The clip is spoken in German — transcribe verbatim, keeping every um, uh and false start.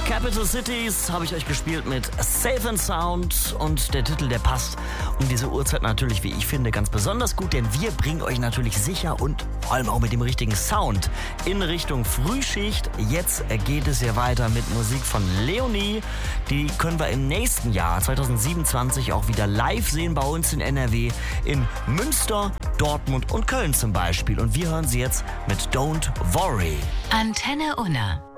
Capital Cities habe ich euch gespielt mit Safe and Sound und der Titel, der passt um diese Uhrzeit natürlich, wie ich finde, ganz besonders gut, denn wir bringen euch natürlich sicher und vor allem auch mit dem richtigen Sound in Richtung Frühschicht. Jetzt geht es ja weiter mit Musik von Leonie. Die können wir im nächsten Jahr zwanzig siebenundzwanzig auch wieder live sehen bei uns in N R W, in Münster, Dortmund und Köln zum Beispiel. Und wir hören sie jetzt mit Don't Worry. Antenne Unna.